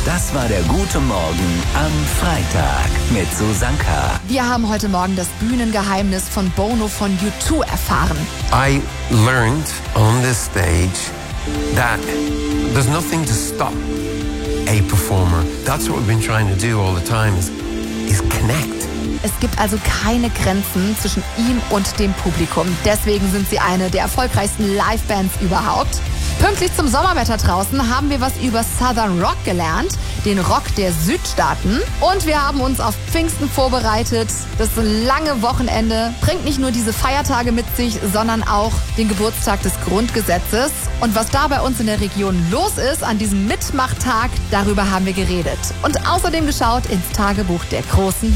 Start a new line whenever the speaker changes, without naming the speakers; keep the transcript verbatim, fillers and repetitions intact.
Das war der Gute Morgen am Freitag mit Susanka.
Wir haben heute Morgen das Bühnengeheimnis von Bono von U zwei erfahren.
I learned on this stage that there's nothing to stop a performer. That's what we've been trying to do all the time is, is connect.
Es gibt also keine Grenzen zwischen ihm und dem Publikum. Deswegen sind sie eine der erfolgreichsten Livebands überhaupt. Pünktlich zum Sommerwetter draußen haben wir was über Southern Rock gelernt, den Rock der Südstaaten. Und wir haben uns auf Pfingsten vorbereitet. Das lange Wochenende bringt nicht nur diese Feiertage mit sich, sondern auch den Geburtstag des Grundgesetzes. Und was da bei uns in der Region los ist an diesem Mitmachtag, darüber haben wir geredet. Und außerdem geschaut ins Tagebuch der großen